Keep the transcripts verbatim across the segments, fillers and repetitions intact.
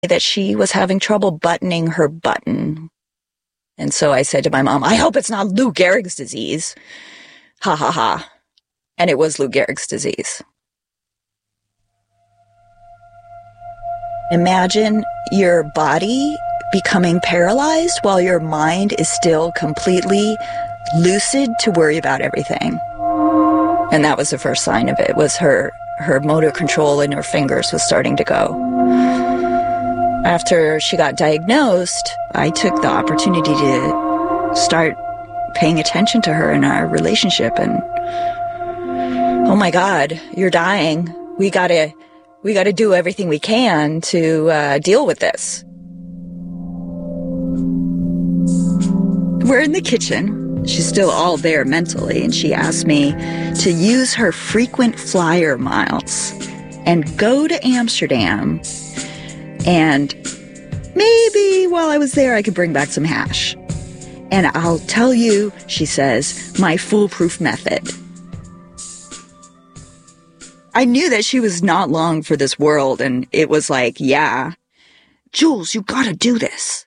that she was having trouble buttoning her button. And so I said to my mom, I hope it's not Lou Gehrig's disease. Ha ha ha. And it was Lou Gehrig's disease. Imagine your body becoming paralyzed while your mind is still completely lucid to worry about everything. And that was the first sign of it, was her, her motor control in her fingers was starting to go. After she got diagnosed, I took the opportunity to start paying attention to her in our relationship. And, oh my God, you're dying. We gotta, we gotta do everything we can to uh, deal with this. We're in the kitchen. She's still all there mentally, and she asked me to use her frequent flyer miles and go to Amsterdam, and maybe while I was there I could bring back some hash. And I'll tell you, she says, my foolproof method. I knew that she was not long for this world, and it was like, yeah, Jules, you gotta do this.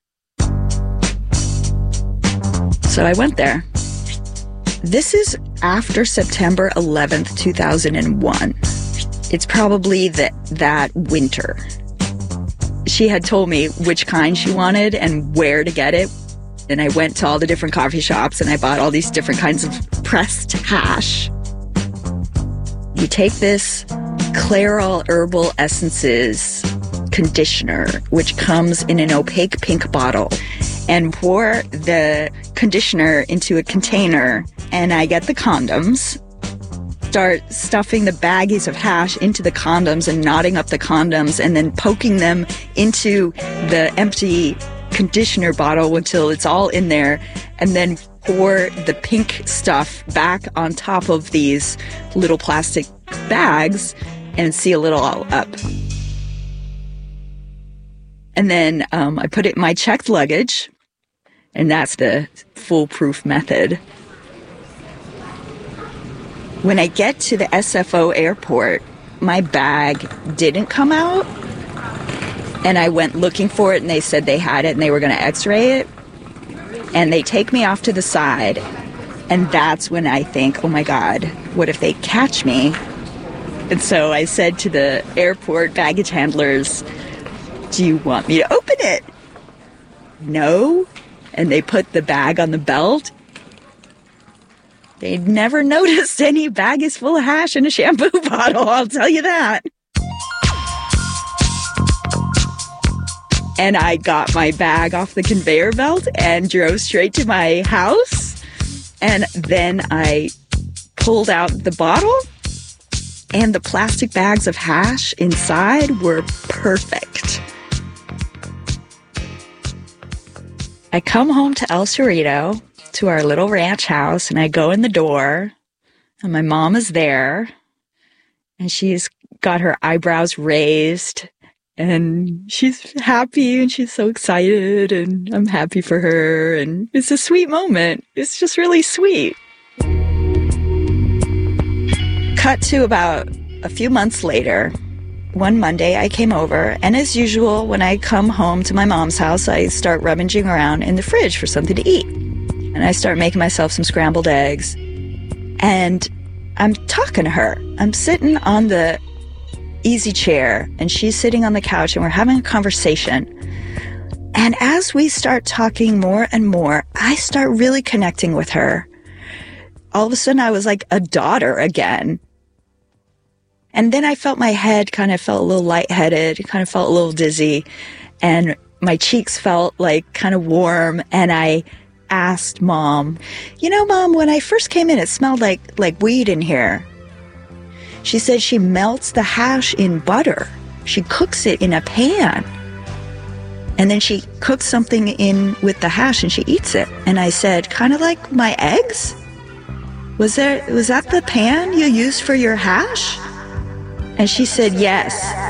So I went there. This is after September eleventh, two thousand one. It's probably that that winter. She had told me which kind she wanted and where to get it. And I went to all the different coffee shops and I bought all these different kinds of pressed hash. You take this Clairol Herbal Essences conditioner, which comes in an opaque pink bottle, and pour the conditioner into a container, and I get the condoms, start stuffing the baggies of hash into the condoms and knotting up the condoms and then poking them into the empty conditioner bottle until it's all in there, and then pour the pink stuff back on top of these little plastic bags and seal it all up. And then um, I put it in my checked luggage, and that's the foolproof method. When I get to the S F O airport, my bag didn't come out, and I went looking for it, and they said they had it, and they were going to x-ray it, and they take me off to the side, and that's when I think, oh my God, what if they catch me? And so I said to the airport baggage handlers, do you want me to open it? No. And they put the bag on the belt. They'd never noticed any baggies full of hash in a shampoo bottle, I'll tell you that. And I got my bag off the conveyor belt and drove straight to my house. And then I pulled out the bottle, and the plastic bags of hash inside were perfect. I come home to El Cerrito, to our little ranch house, and I go in the door, and my mom is there, and she's got her eyebrows raised, and she's happy, and she's so excited, and I'm happy for her, and it's a sweet moment. It's just really sweet. Cut to about a few months later. One Monday I came over, and as usual, when I come home to my mom's house, I start rummaging around in the fridge for something to eat. And I start making myself some scrambled eggs. And I'm talking to her. I'm sitting on the easy chair, and she's sitting on the couch, and we're having a conversation. And as we start talking more and more, I start really connecting with her. All of a sudden, I was like a daughter again. And then I felt my head kind of felt a little lightheaded, kind of felt a little dizzy, and my cheeks felt like kind of warm. And I asked Mom, you know, Mom, when I first came in, it smelled like, like weed in here. She said she melts the hash in butter. She cooks it in a pan. And then she cooks something in with the hash and she eats it. And I said, kind of like my eggs? Was there, was that the pan you used for your hash? And she said, yes.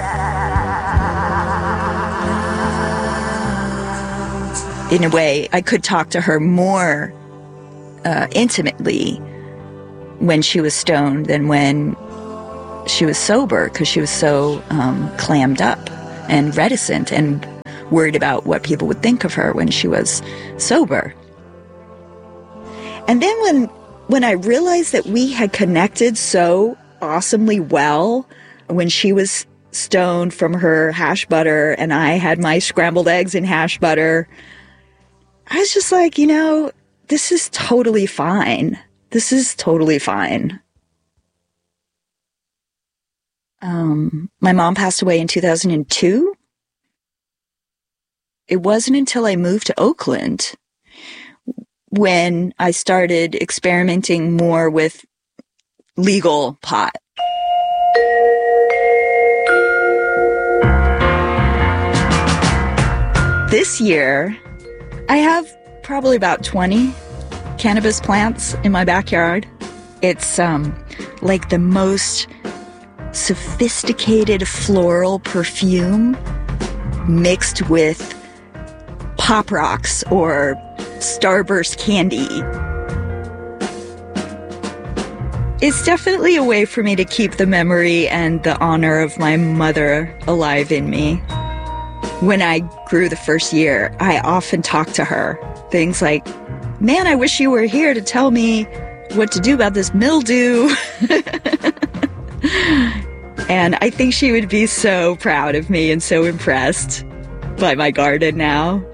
In a way, I could talk to her more uh, intimately when she was stoned than when she was sober, because she was so um, clammed up and reticent and worried about what people would think of her when she was sober. And then when when I realized that we had connected so awesomely well when she was stoned from her hash butter and I had my scrambled eggs and hash butter, I was just like, you know, this is totally fine. This is totally fine. Um, my mom passed away in two thousand two. It wasn't until I moved to Oakland when I started experimenting more with legal pot. This year, I have probably about twenty cannabis plants in my backyard. It's um, like the most sophisticated floral perfume mixed with Pop Rocks or Starburst candy. It's definitely a way for me to keep the memory and the honor of my mother alive in me. When I grew the first year, I often talked to her. Things like, man, I wish you were here to tell me what to do about this mildew. And I think she would be so proud of me and so impressed by my garden now.